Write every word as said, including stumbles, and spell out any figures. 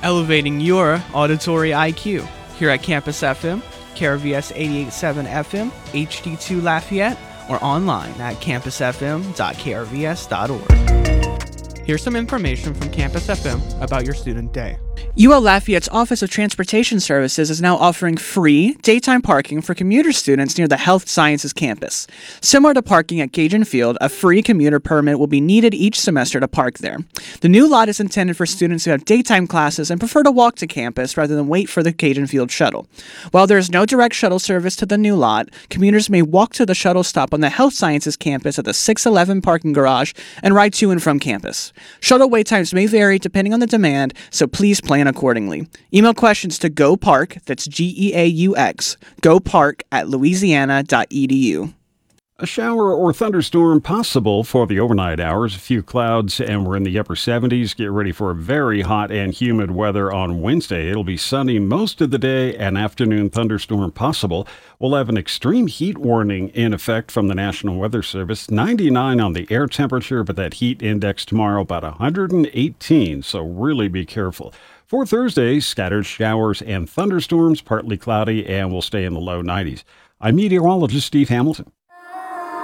elevating your auditory I Q. Here at Campus F M, K R V S eighty-eight point seven F M, H D two Lafayette, or online at campus f m dot k r v s dot org. Here's some information from Campus F M about your student day. U L Lafayette's Office of Transportation Services is now offering free daytime parking for commuter students near the Health Sciences campus. Similar to parking at Cajun Field, a free commuter permit will be needed each semester to park there. The new lot is intended for students who have daytime classes and prefer to walk to campus rather than wait for the Cajun Field shuttle. While there is no direct shuttle service to the new lot, commuters may walk to the shuttle stop on the Health Sciences campus at the six eleven parking garage and ride to and from campus. Shuttle wait times may vary depending on the demand, so please plan accordingly. Email questions to GoPark, that's G E A U X, GoPark at louisiana dot e d u. A shower or thunderstorm possible for the overnight hours. A few clouds, and we're in the upper seventies. Get ready for very hot and humid weather on Wednesday. It'll be sunny most of the day, and afternoon thunderstorm possible. We'll have an extreme heat warning in effect from the National Weather Service. ninety-nine on the air temperature, but that heat index tomorrow about one hundred eighteen, so really be careful. For Thursday, scattered showers and thunderstorms, partly cloudy, and we'll stay in the low nineties. I'm meteorologist Steve Hamilton.